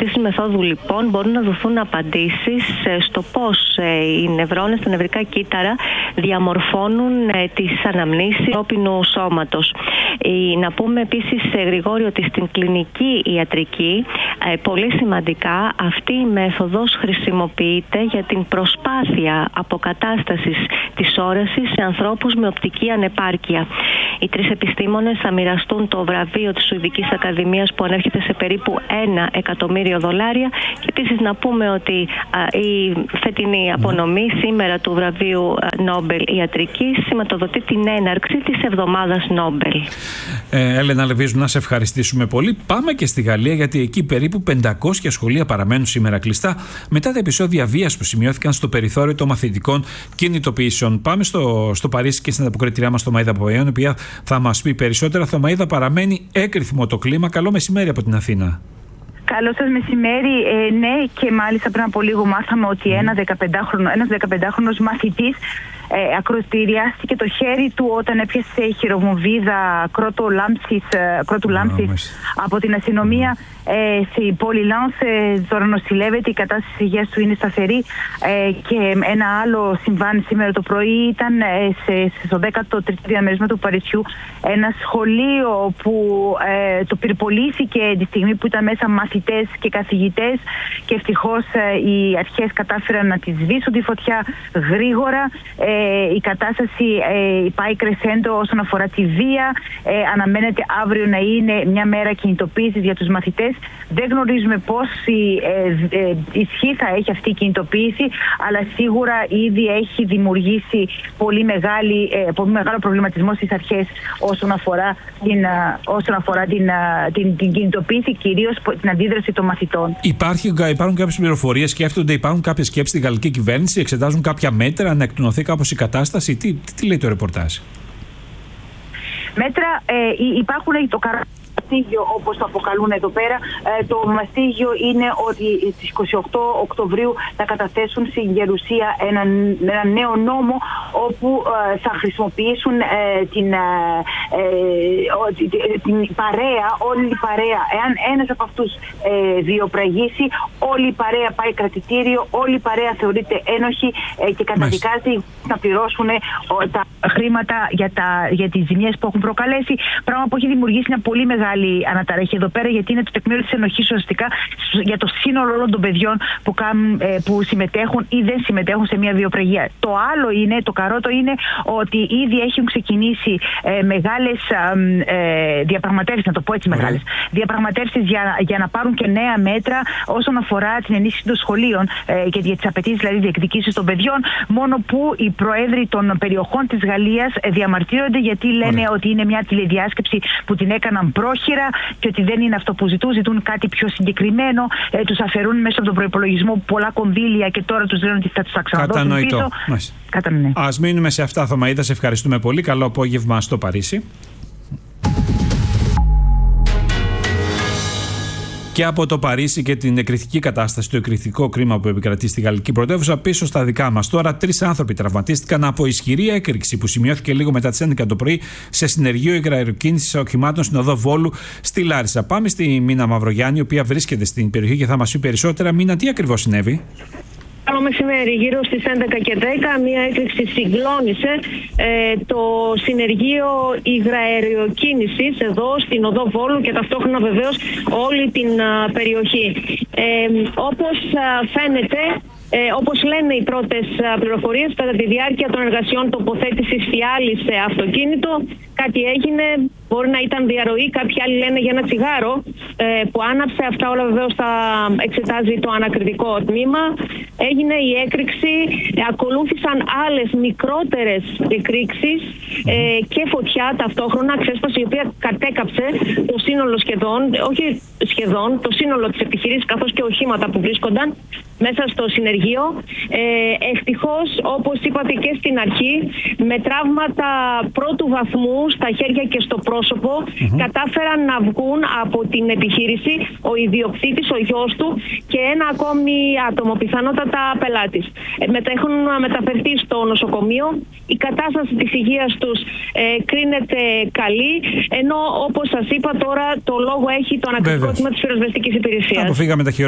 αυτής της μεθόδου λοιπόν μπορούν να δοθούν απαντήσεις στο πώς οι νευρώνες, τα νευρικά κύτταρα διαμορφώνουν τις αναμνήσεις του ανθρώπινου σώματος. Να πούμε επίσης, Γρηγόρη, ότι στην κλινική ιατρική πολύ σημαντικά αυτή η μέθοδος χρησιμοποιείται για την προσπάθεια αποκατάστασης της όρασης σε ανθρώπους με οπτική ανεπάρκεια. Οι τρεις επιστήμονες θα μοιραστούν το βραβείο της Σουηδικής Ακαδημίας που ανέρχεται σε περίπου $1 εκατομμύριο. Και επίσης να πούμε ότι η φετινή απονομή σήμερα του βραβείου Νόμπελ Ιατρικής σηματοδοτεί την έναρξη της εβδομάδας Νόμπελ. Έλενα Λεβίζου, να σε ευχαριστήσουμε πολύ. Πάμε και στη Γαλλία, γιατί εκεί περίπου 500 σχολεία παραμένουν σήμερα κλειστά μετά τα επεισόδια βίας που σημειώθηκαν στο περιθώριο των μαθητικών κινητοποιήσεων. Πάμε στο Παρίσι και στην ανταποκριτήριά μας Θωμαΐδα Παπαγιάννη, η οποία θα μας πει περισσότερα. Θωμαΐδα, παραμένει έκρηθμο το κλίμα. Καλό μεσημέρι από την Αθήνα. Καλό σας μεσημέρι. Ναι, και μάλιστα πριν από λίγο μάθαμε ότι ένας 15χρονος μαθητής ακροτηριάστηκε το χέρι του όταν έπιασε χειροβομβίδα κρότου λάμψης από την αστυνομία στη πόλη Λάνς. Τώρα νοσηλεύεται, η κατάσταση υγείας του είναι σταθερή. Και ένα άλλο συμβάν σήμερα το πρωί ήταν στο 13ο διαμέρισμα του Παρισιού, ένα σχολείο που το πυρπολήθηκε τη στιγμή που ήταν μέσα μαθητές και καθηγητές, και ευτυχώς οι αρχές κατάφεραν να τη σβήσουν τη φωτιά γρήγορα. Η κατάσταση πάει κρεσέντο όσον αφορά τη βία. Αναμένεται αύριο να είναι μια μέρα κινητοποίησης για τους μαθητές. Δεν γνωρίζουμε πόση ισχύ θα έχει αυτή η κινητοποίηση, αλλά σίγουρα ήδη έχει δημιουργήσει πολύ μεγάλο προβληματισμό στις αρχές όσον αφορά την κινητοποίηση, κυρίως την αντίδραση των μαθητών. Υπάρχουν κάποιες πληροφορίες, υπάρχουν κάποιες σκέψεις στη γαλλική κυβέρνηση, εξετάζουν κάποια μέτρα να εκτονωθεί κάπως η κατάσταση. Τι λέει το ρεπορτάζ? Μέτρα υπάρχουν, το μαστίγιο, όπως το αποκαλούν εδώ πέρα. Το μαστίγιο είναι ότι στις 28 Οκτωβρίου θα καταθέσουν στην Γερουσία ένα νέο νόμο όπου θα χρησιμοποιήσουν την παρέα, όλη η παρέα. Εάν ένας από αυτούς βιοπραγήσει, όλη η παρέα πάει κρατητήριο, όλη η παρέα θεωρείται ένοχη και καταδικάζει να πληρώσουν τα χρήματα για τις ζημιές που έχουν προκαλέσει. Πράγμα που έχει δημιουργήσει μια πολύ μεγάλη αναταραχή εδώ πέρα, γιατί είναι το τεκμήριο της ενοχής ουσιαστικά για το σύνολο όλων των παιδιών που συμμετέχουν ή δεν συμμετέχουν σε μια βιοπραγία. Το άλλο είναι, το καρότο είναι ότι ήδη έχουν ξεκινήσει μεγάλες διαπραγματεύσεις, να το πω έτσι, μεγάλες διαπραγματεύσεις για να πάρουν και νέα μέτρα όσον αφορά την ενίσχυση των σχολείων και για τις απαιτήσεις, δηλαδή διεκδικήσεις των παιδιών, μόνο που οι προέδροι των περιοχών της Γαλλίας διαμαρτύρονται, γιατί λένε ότι είναι μια τηλεδιάσκεψη που την έκαναν πρόχειρα και ότι δεν είναι αυτό που ζητούν κάτι πιο συγκεκριμένο. Τους αφαιρούν μέσα από τον προϋπολογισμό πολλά κονδύλια και τώρα τους λένε ότι θα τους τα ξαναδώσουν πίσω. Ας μείνουμε σε αυτά, Θωμαΐδα. Σε ευχαριστούμε πολύ. Καλό απόγευμα στο Παρίσι. Και από το Παρίσι και την εκρηκτική κατάσταση, το εκρηκτικό κρίμα που επικρατεί στη γαλλική πρωτεύουσα, πίσω στα δικά μας. Τώρα, 3 άνθρωποι τραυματίστηκαν από ισχυρή έκρηξη που σημειώθηκε λίγο μετά τις 11 το πρωί σε συνεργείο υγραεροκίνησης οχημάτων στην οδό Βόλου στη Λάρισα. Πάμε στη Μίνα Μαυρογιάννη, η οποία βρίσκεται στην περιοχή και θα μας πει περισσότερα. Μίνα, τι ακριβώς συνέβη? Καλό μεσημέρι, γύρω στις 11:10 μια έκρηξη συγκλώνησε το συνεργείο υγραεροκίνησης εδώ στην οδό Βόλου και ταυτόχρονα βεβαίως όλη την περιοχή. Όπως φαίνεται, όπως λένε οι πρώτες πληροφορίες, κατά τη διάρκεια των εργασιών τοποθέτησης φιάλης σε αυτοκίνητο, κάτι έγινε, μπορεί να ήταν διαρροή, κάποιοι άλλοι λένε για ένα τσιγάρο που άναψε. Αυτά όλα βεβαίως θα εξετάζει το ανακριτικό τμήμα. Έγινε η έκρηξη, ακολούθησαν άλλες μικρότερες εκρήξεις και φωτιά ταυτόχρονα, ξέσπαση η οποία κατέκαψε το σύνολο το σύνολο της επιχειρήσης, καθώς και οχήματα που βρίσκονταν μέσα στο συνεργείο. Ευτυχώς, όπως είπατε και στην αρχή, με τραύματα πρώτου βαθμού στα χέρια και στο πρόσωπο, κατάφεραν να βγουν από την επιχείρηση ο ιδιοκτήτης, ο γιος του και ένα ακόμη άτομο, πιθανότατα πελάτης. Έχουν μεταφερθεί στο νοσοκομείο. Η κατάσταση της υγείας τους κρίνεται καλή, ενώ όπως σας είπα τώρα το λόγο έχει το ανακριτικό τμήμα της πυροσβεστικής υπηρεσίας.